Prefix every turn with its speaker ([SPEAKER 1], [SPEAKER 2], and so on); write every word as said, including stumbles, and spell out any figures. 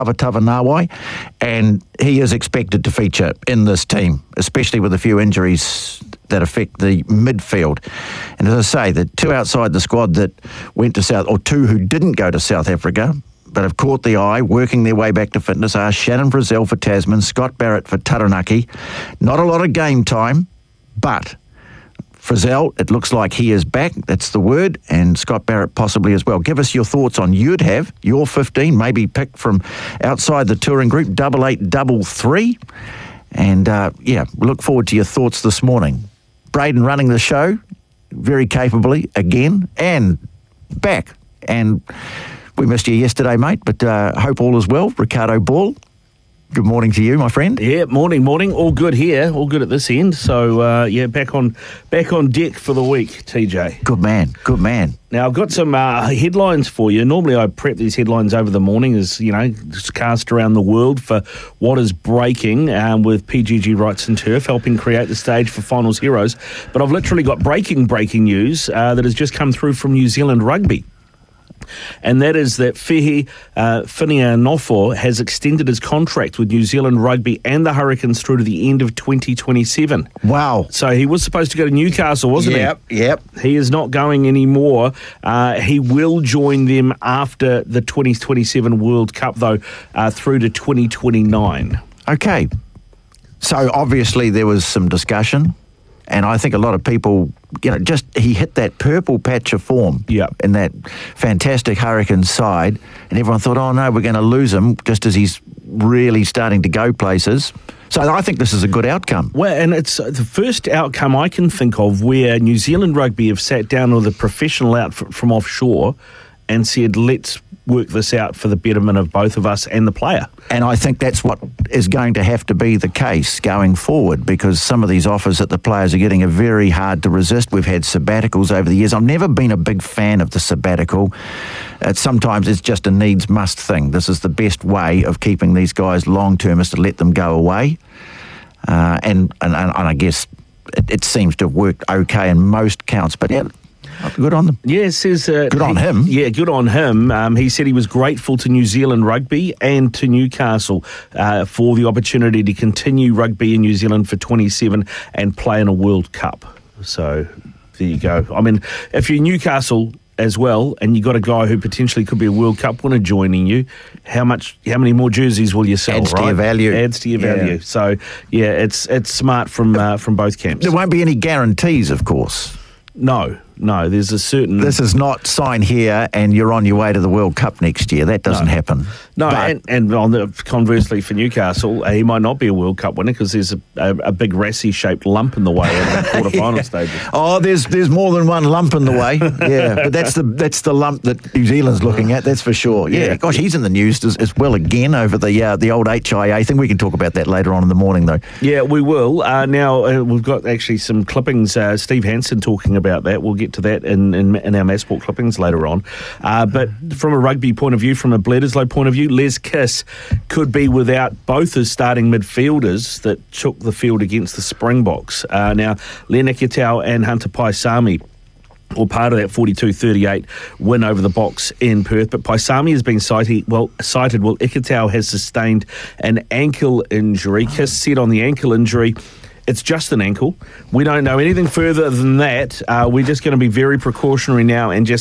[SPEAKER 1] Tavanawai, and he is expected to feature in this team, especially with a few injuries that affect the midfield. And as I say, the two outside the squad that went to South, or two who didn't go to South Africa, but have caught the eye, working their way back to fitness, are Shannon Frizzell for Tasman, Scott Barrett for Taranaki. Not a lot of game time, but Frizzell, it looks like he is back, that's the word, and Scott Barrett possibly as well. Give us your thoughts on you'd have, your fifteen, maybe picked from outside the touring group, double eight, double three. And, uh, yeah, we look forward to your thoughts this morning. Braden running the show, very capably, again, and back. And we missed you yesterday, mate, but uh, hope all is well. Ricardo Ball, good morning to you, my friend.
[SPEAKER 2] Yeah, morning, morning. All good here, all good at this end. So, uh, yeah, back on back on deck for the week, T J.
[SPEAKER 1] Good man, good man.
[SPEAKER 2] Now, I've got some uh, headlines for you. Normally, I prep these headlines over the morning as, you know, just cast around the world for what is breaking um, with P G G Rights and Turf, helping create the stage for Finals Heroes. But I've literally got breaking, breaking news uh, that has just come through from New Zealand Rugby. And that is that Fehi uh, Finia-Nofo has extended his contract with New Zealand Rugby and the Hurricanes through to the end of twenty twenty-seven.
[SPEAKER 1] Wow.
[SPEAKER 2] So he was supposed to go to Newcastle, wasn't
[SPEAKER 1] yep,
[SPEAKER 2] he?
[SPEAKER 1] Yep,
[SPEAKER 2] yep. He is not going anymore. Uh, he will join them after the twenty twenty-seven World Cup, though, uh, through to twenty twenty-nine.
[SPEAKER 1] Okay. So obviously there was some discussion. And I think a lot of people, you know, just he hit that purple patch of form
[SPEAKER 2] yep.
[SPEAKER 1] in that fantastic Hurricane side, and everyone thought, oh no, we're going to lose him just as he's really starting to go places. So I think this is a good outcome.
[SPEAKER 2] Well, and it's the first outcome I can think of where New Zealand Rugby have sat down with a professional out from offshore and said, let's work this out for the betterment of both of us and the player.
[SPEAKER 1] And I think that's what is going to have to be the case going forward, because some of these offers that the players are getting are very hard to resist. We've had sabbaticals over the years. I've never been a big fan of the sabbatical. Uh, sometimes it's just a needs-must thing. This is the best way of keeping these guys long-term, is to let them go away. Uh, and, and, and I guess it, it seems to have worked okay in most counts. But yeah, good on them.
[SPEAKER 2] Yeah, it says... Uh,
[SPEAKER 1] good on
[SPEAKER 2] he,
[SPEAKER 1] him.
[SPEAKER 2] Yeah, good on him. Um, he said he was grateful to New Zealand Rugby and to Newcastle uh, for the opportunity to continue rugby in New Zealand for twenty-seven and play in a World Cup. So, there you go. I mean, if you're Newcastle as well, and you got a guy who potentially could be a World Cup winner joining you, how much, how many more jerseys will you sell?
[SPEAKER 1] Adds
[SPEAKER 2] right?
[SPEAKER 1] to your value.
[SPEAKER 2] Adds to your
[SPEAKER 1] yeah.
[SPEAKER 2] value. So, yeah, it's it's smart from uh, from both camps.
[SPEAKER 1] There won't be any guarantees, of course.
[SPEAKER 2] No, no, there's a certain...
[SPEAKER 1] This is not sign here and you're on your way to the World Cup next year. That doesn't
[SPEAKER 2] no.
[SPEAKER 1] happen.
[SPEAKER 2] No,
[SPEAKER 1] but,
[SPEAKER 2] and, and on the conversely for Newcastle, uh, he might not be a World Cup winner because there's a, a, a big Rassie-shaped lump in the way at the quarterfinal
[SPEAKER 1] yeah.
[SPEAKER 2] stages.
[SPEAKER 1] Oh, there's there's more than one lump in the way. Yeah, but that's the that's the lump that New Zealand's looking at, that's for sure. Yeah, yeah. Gosh, he's in the news as, as well again over the uh, the old H I A thing. We can talk about that later on in the morning, though.
[SPEAKER 2] Yeah, we will. Uh, now, uh, we've got actually some clippings, uh, Steve Hansen talking about that. We'll get to that in, in, in our Massport clippings later on. Uh, but from a rugby point of view, from a Bledisloe point of view, Les Kiss could be without both his starting midfielders that took the field against the Springboks. Uh, now, Len Ikitau and Hunter Paisami or part of that forty-two thirty-eight win over the Boks in Perth. But Paisami has been cited, well, cited, well, Ikitau has sustained an ankle injury. Kiss said on the ankle injury, it's just an ankle. We don't know anything further than that. Uh, we're just going to be very precautionary now and just